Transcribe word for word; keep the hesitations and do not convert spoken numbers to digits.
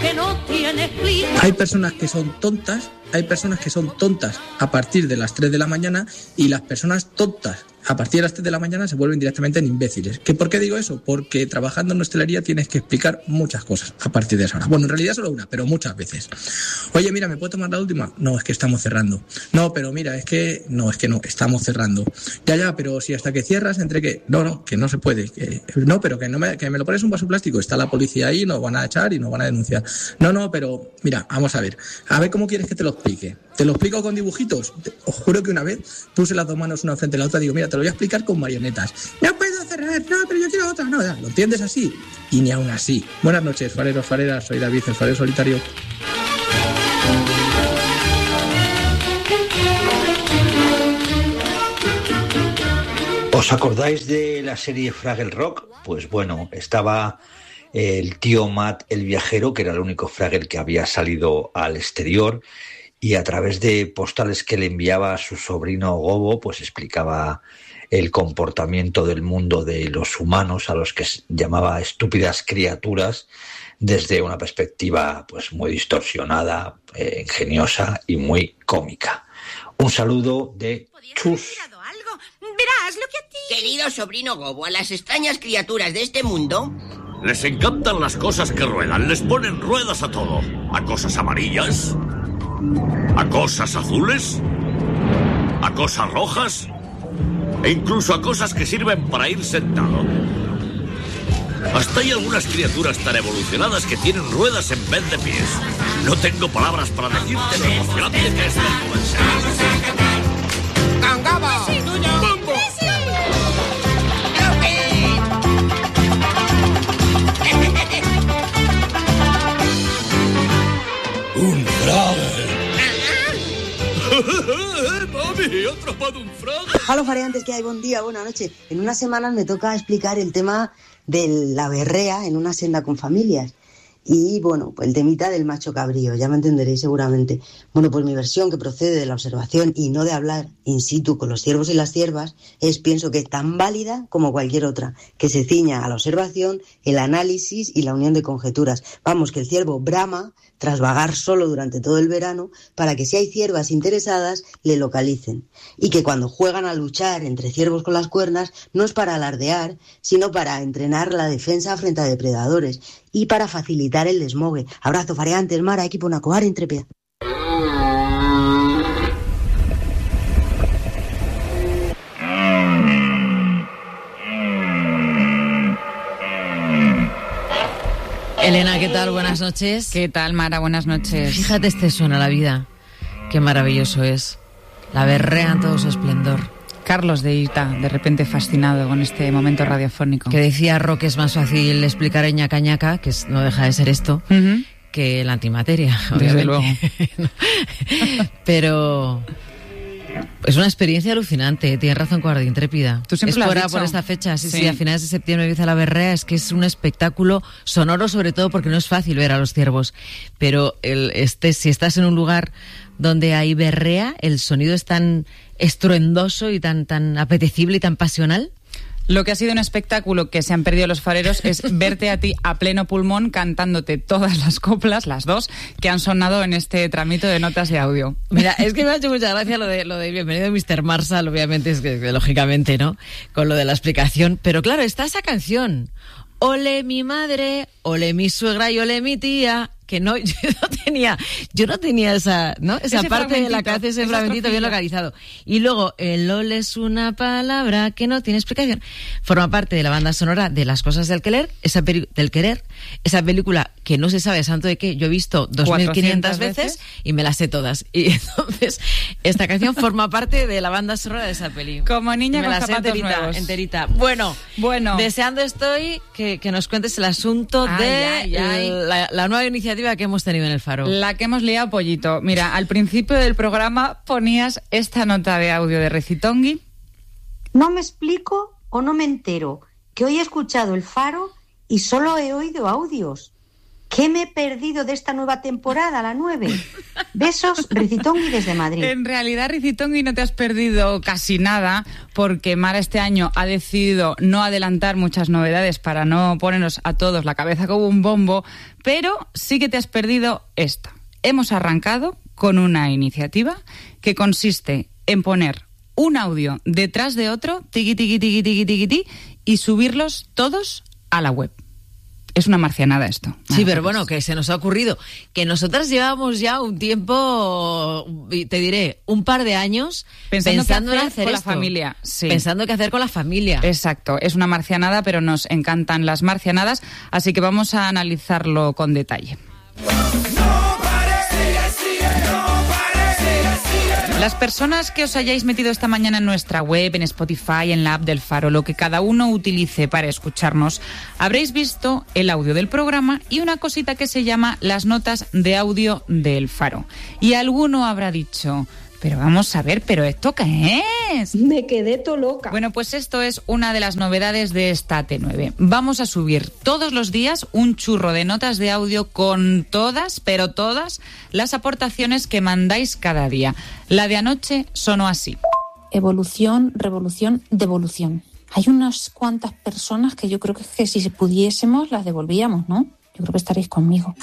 que no tiene clima. Hay personas que son tontas, hay personas que son tontas a partir de las tres de la mañana y las personas tontas a partir de las tres de la mañana se vuelven directamente en imbéciles. ¿Que ¿Por qué digo eso? Porque trabajando en hostelería tienes que explicar muchas cosas a partir de esa hora. Bueno, en realidad solo una, pero muchas veces. Oye, mira, ¿me puedo tomar la última? No, es que estamos cerrando. No, pero mira, es que... No, es que no, estamos cerrando. Ya, ya, pero si hasta que cierras, entre que... No, no, que no se puede. Que... No, pero que, no me... que me lo pones un vaso plástico. Está la policía ahí, nos van a echar y nos van a denunciar. No, no, pero... Mira, vamos a ver. A ver cómo quieres que te lo explique. ¿Te lo explico con dibujitos? Os juro que una vez puse las dos manos una frente a la otra y digo, mira, te lo voy a explicar con marionetas. No puedo cerrar, no, pero yo quiero otra. No, ya, ¿lo entiendes así? Y ni aún así. Buenas noches, fareros, fareras. Soy David, el farero solitario. ¿Os acordáis de la serie Fraggle Rock? Pues bueno, estaba el tío Matt, el viajero, que era el único Fraggle que había salido al exterior, y a través de postales que le enviaba a su sobrino Gobo, pues explicaba el comportamiento del mundo de los humanos, a los que llamaba estúpidas criaturas, desde una perspectiva pues muy distorsionada, eh, ingeniosa y muy cómica. Un saludo de Chus. Verás lo que a ti... Querido sobrino Gobo, a las extrañas criaturas de este mundo... Les encantan las cosas que ruedan, les ponen ruedas a todo. A cosas amarillas, a cosas azules, a cosas rojas e incluso a cosas que sirven para ir sentado. Hasta hay algunas criaturas tan evolucionadas que tienen ruedas en vez de pies. No tengo palabras para decirte lo emocionante que es ver comenzar. ¡Cangaba! ¡Sí, tuyo! ¡Bambo! ¡Sí! ¡Un Fraggle! ¡Mami, he atrapado un Fraggle! Hola, fareantes, ¿qué hay? Buen día, buena noche. En unas semanas me toca explicar el tema de la berrea en una senda con familias. Y bueno, pues el temita del macho cabrío, ya me entenderéis seguramente. Bueno, pues mi versión, que procede de la observación y no de hablar in situ con los ciervos y las ciervas, es, pienso que, tan válida como cualquier otra, que se ciña a la observación, el análisis y la unión de conjeturas. Vamos, que el ciervo brama tras vagar solo durante todo el verano para que, si hay ciervas interesadas, le localicen. Y que cuando juegan a luchar entre ciervos con las cuernas no es para alardear, sino para entrenar la defensa frente a depredadores y para facilitar el desmogue. Abrazo, fareantes, Mara, equipo Nacoar, intrépida. Elena, ¿qué tal? Buenas noches. ¿Qué tal, Mara? Buenas noches. Fíjate, este suena la vida. Qué maravilloso es. La berrea en todo su esplendor. Carlos de Ita, de repente fascinado con este momento radiofónico. Que decía Roque, es más fácil explicar en ñaca ñaca, que es, no deja de ser esto, uh-huh, que la antimateria, obviamente. Desde luego. Pero es una experiencia alucinante, tienes razón, Cobarde Intrépida. ¿Tú siempre es lo has fuera dicho? Por esta fecha, sí, sí, sí, a finales de septiembre empieza la berrea, es que es un espectáculo sonoro, sobre todo porque no es fácil ver a los ciervos. Pero el, este, si estás en un lugar donde hay berrea, el sonido es tan estruendoso y tan, tan apetecible y tan pasional. Lo que ha sido un espectáculo que se han perdido los fareros es verte a ti a pleno pulmón cantándote todas las coplas, las dos, que han sonado en este tramito de notas de audio. Mira, es que me ha hecho mucha gracia lo de, lo de bienvenido mister Marshall, obviamente, es que, que lógicamente, ¿no? Con lo de la explicación. Pero claro, está esa canción. Ole mi madre, ole mi suegra y ole mi tía. Que no, yo no tenía, yo no tenía esa, ¿no? Esa ese parte de la canción, ese fragmentito bien localizado. Y luego, el ole es una palabra que no tiene explicación. Forma parte de la banda sonora de Las cosas del querer, esa peli- del querer, esa película que no se sabe santo de qué, yo he visto dos mil quinientas veces y me las sé todas. Y entonces, esta canción forma parte de la banda sonora de esa peli. Como niña me con la sé zapatos enterita, nuevos. enterita. Bueno, bueno, deseando estoy que, que nos cuentes el asunto ay, de ay, ay. La, la nueva iniciativa que hemos tenido en el Faro. La que hemos liado, Pollito. Mira, al principio del programa ponías esta nota de audio de Recitongui. No me explico o no me entero, que hoy he escuchado el Faro y solo he oído audios. ¿Qué me he perdido de esta nueva temporada, la nueve? Besos, Ricitongui desde Madrid. En realidad, Ricitongui, no te has perdido casi nada, porque Mara este año ha decidido no adelantar muchas novedades para no ponernos a todos la cabeza como un bombo, pero sí que te has perdido esta. Hemos arrancado con una iniciativa que consiste en poner un audio detrás de otro, tiqui, tiqui, tiqui, tiqui, tiqui, tiqui, y subirlos todos a la web. Es una marcianada esto. Sí, pero bueno, que se nos ha ocurrido que nosotras llevamos ya un tiempo, te diré, un par de años pensando, pensando qué en hacer hacer con esto. la familia. Sí. Pensando qué hacer con la familia. Exacto, es una marcianada, pero nos encantan las marcianadas, así que vamos a analizarlo con detalle. Las personas que os hayáis metido esta mañana en nuestra web, en Spotify, en la app del Faro, lo que cada uno utilice para escucharnos, habréis visto el audio del programa y una cosita que se llama las notas de audio del Faro. Y alguno habrá dicho, pero vamos a ver, ¿pero esto qué es? Me quedé todo loca. Bueno, pues esto es una de las novedades de esta T nueve. Vamos a subir todos los días un churro de notas de audio con todas, pero todas, las aportaciones que mandáis cada día. La de anoche sonó así. Evolución, revolución, devolución. Hay unas cuantas personas que yo creo que, que si pudiésemos las devolvíamos, ¿no? Yo creo que estaréis conmigo.